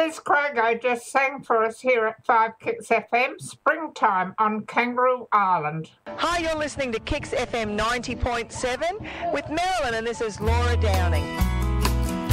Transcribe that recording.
Liz Crago just sang for us here at 5 Kicks FM, Springtime on Kangaroo Island. Hi, you're listening to Kicks FM 90.7 with Marilyn, and this is Laura Downing.